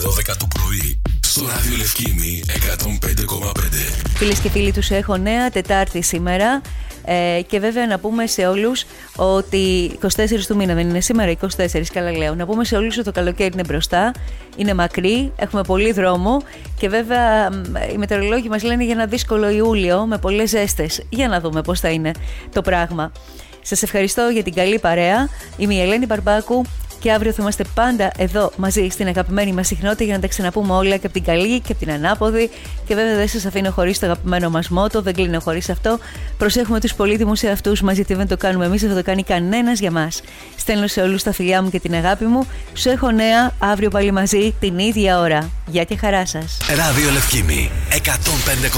12 το πρωί στο Ράδιο Λευκήμη 105,5. Φίλες και φίλοι, τους έχω νέα Τετάρτη σήμερα. Και βέβαια να πούμε σε όλους ότι 24 του μήνα δεν είναι σήμερα, 24 καλά λέω. Να πούμε σε όλους ότι το καλοκαίρι είναι μπροστά, είναι μακρύ, έχουμε πολύ δρόμο και βέβαια οι μετεωρολόγοι μας λένε για ένα δύσκολο Ιούλιο με πολλές ζέστες. Για να δούμε πώς θα είναι το πράγμα. Σας ευχαριστώ για την καλή παρέα. Είμαι η Ελένη Μπαρμπάκου και αύριο θα είμαστε πάντα εδώ μαζί στην αγαπημένη μας συχνότητα για να τα ξαναπούμε όλα και από την καλή και από την ανάποδη. Και βέβαια δεν σας αφήνω χωρίς το αγαπημένο μας μότο, δεν κλείνω χωρίς αυτό. Προσέχουμε τους πολύτιμους εαυτούς μας, γιατί δεν το κάνουμε εμείς, δεν θα το κάνει κανένας για μας. Στέλνω σε όλους τα φιλιά μου και την αγάπη μου. Τους έχω νέα αύριο πάλι μαζί την ίδια ώρα. Γεια και χαρά σας. Ράδιο Λευκήμη 105,5.